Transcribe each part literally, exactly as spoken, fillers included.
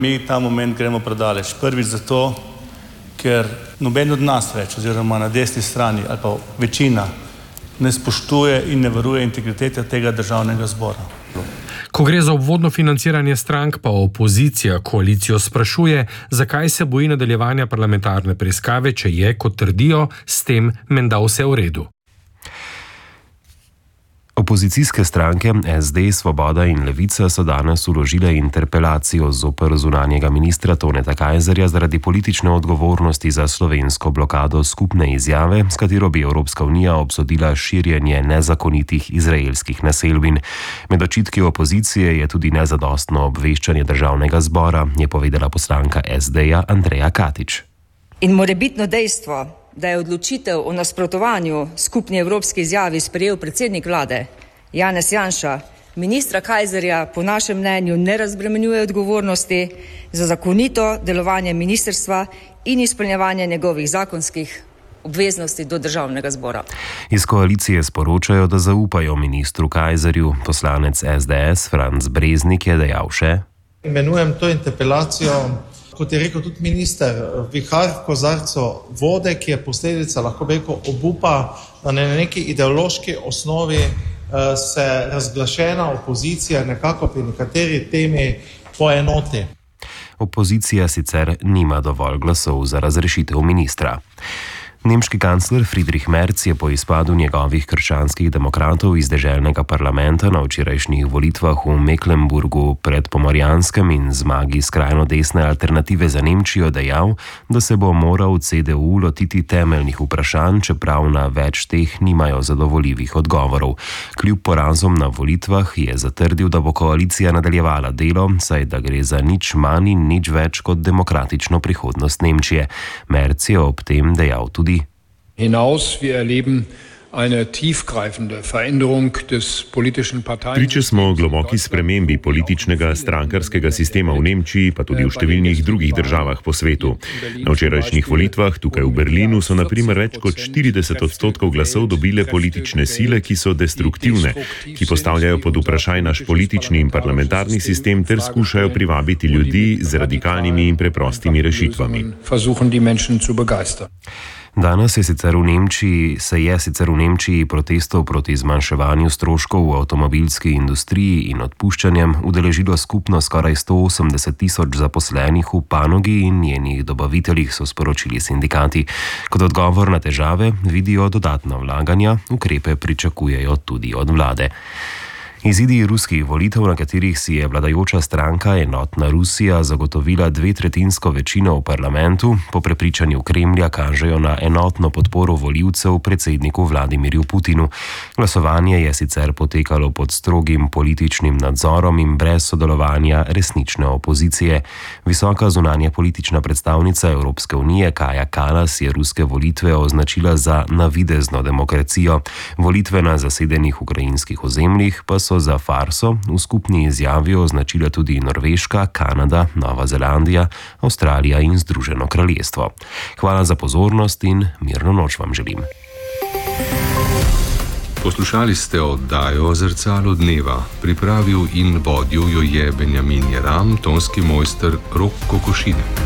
Mi ta moment gremo predaleč. Prvič zato, ker noben od nas več, oziroma na desni strani ali pa večina, ne spoštuje in ne varuje integritete tega državnega zbora. Ko gre za obvodno financiranje strank, pa opozicija koalicijo sprašuje, zakaj se boji nadaljevanja parlamentarne preiskave, če je, kot trdijo, s tem menda vse v redu. Opozicijske stranke S D, Svoboda in Levica so danes vložile interpelacijo zoper zunanjega ministra Toneta Kajzerja zaradi politične odgovornosti za slovensko blokado skupne izjave, s katero bi Evropska unija obsodila širjenje nezakonitih izraelskih naselbin. Med očitki opozicije je tudi nezadostno obveščanje državnega zbora, je povedala poslanka S D-ja Andreja Katič. In morebitno dejstvo, da je odločitev o nasprotovanju skupni evropski izjavi sprejel predsednik vlade Janez Janša, ministra Kajzerja po našem mnenju ne razbremenjuje odgovornosti za zakonito delovanje ministrstva in izpolnjevanje njegovih zakonskih obveznosti do državnega zbora. Iz koalicije sporočajo, da zaupajo ministru Kajzerju. Poslanec S D S Franc Breznik je dejal še: Imenujem to interpelacijo, kot je rekel tudi minister, vihar v kozarcu vode, ki je posledica, lahko bi rekel, obupa, da na neki ideološki osnovi se razglašena opozicija nekako pri nekateri temi poenoti. Opozicija sicer nima dovolj glasov za razrešitev ministra. Nemški kancler Friedrich Merz je po izpadu njegovih krščanskih demokratov iz deželnega parlamenta na včerajšnjih volitvah v Mecklenburgu pred Pomorjanskem in zmagi skrajno desne Alternative za Nemčijo dejal, da se bo moral C D U lotiti temeljnih vprašanj, čeprav na več teh nimajo zadovoljivih odgovorov. Kljub porazom na volitvah je zatrdil, da bo koalicija nadaljevala delo, saj da gre za nič manj in nič več kot demokratično prihodnost Nemčije. Merz je ob tem dejal tudi: Hinaus, wir erleben eine tiefgreifende Veränderung des politischen Parteien. Priče smo globoki spremembi političnega strankarskega sistema v Nemčiji, pa tudi v številnih drugih državah po svetu. Na včerajšnjih volitvah tukaj v Berlinu so na primer več kot štirideset odstotkov glasov dobile politične sile, ki so destruktivne, ki postavljajo pod vprašaj naš politični in parlamentarni sistem ter skušajo privabiti ljudi z radikalnimi in preprostimi rešitvami. Danes je sicer v Nemčiji, se je sicer v Nemčiji protestov proti zmanjševanju stroškov v avtomobilski industriji in odpuščanjem udeležilo skupno skoraj sto osemdeset tisoč zaposlenih v panogi in njenih dobaviteljih, so sporočili sindikati. Kot odgovor na težave vidijo dodatna vlaganja, ukrepe pričakujejo tudi od vlade. Izidi ruskih volitev, na katerih si je vladajoča stranka Enotna Rusija zagotovila dvetretinsko večino v parlamentu, po prepričanju Kremlja kažejo na enotno podporo volivcev predsedniku Vladimirju Putinu. Glasovanje je sicer potekalo pod strogim političnim nadzorom in brez sodelovanja resnične opozicije. Visoka zunanja politična predstavnica Evropske unije Kaja Kallas je ruske volitve označila za navidezno demokracijo. Volitve na zasedenih ukrajinskih ozemljih pa so za farso v skupni izjavi označila tudi Norveška, Kanada, Nova Zelandija, Avstralija in Združeno kraljestvo. Hvala za pozornost in mirno noč vam želim. Poslušali ste oddajo Zrcalo dneva. Pripravil in vodil jo je Benjamin Jeram, tonski mojster Rok Kokošine.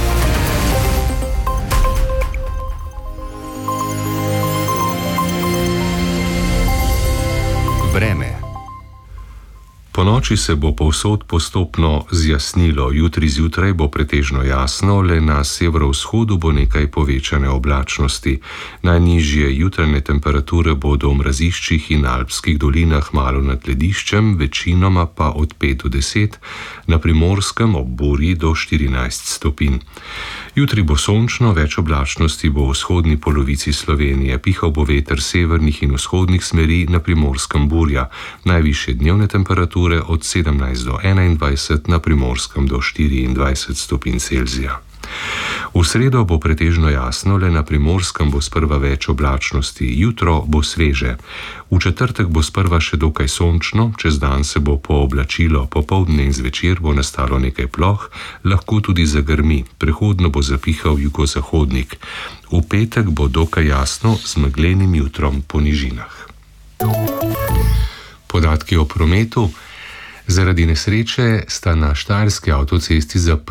Vreme. Po noči se bo povsod postopno zjasnilo, jutri zjutraj bo pretežno jasno, le na severovzhodu bo nekaj povečane oblačnosti. Najnižje jutranje temperature bodo v mraziščih in alpskih dolinah malo nad lediščem, večinoma pa od pet do deset, na Primorskem ob burji do štirinajst stopinj. Jutri bo sončno, več oblačnosti bo v vzhodni polovici Slovenije, pihal bo veter severnih in vzhodnih smeri, na Primorskem burja, najvišje dnevne temperature od sedemnajst do enaindvajset, na Primorskem do štiriindvajset stopinj Celzija. V sredo bo pretežno jasno, le na Primorskem bo sprva več oblačnosti, jutro bo sveže. V četrtek bo sprva še dokaj sončno, čez dan se bo pooblačilo, popoldne in zvečer bo nastalo nekaj ploh, lahko tudi zagrmi, prehodno bo zapihal jugozahodnik. V petek bo dokaj jasno z meglenim jutrom po nižinah. Podatki o prometu. Zaradi nesreče sta na štajerski avtocesti zaprti